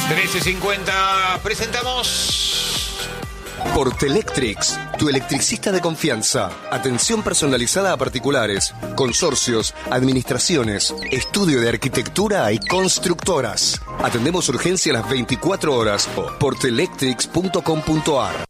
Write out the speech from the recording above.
13:50, presentamos Portelectrics, tu electricista de confianza. Atención personalizada a particulares, consorcios, administraciones, estudio de arquitectura y constructoras. Atendemos urgencia a las 24 horas. Portelectrics.com.ar.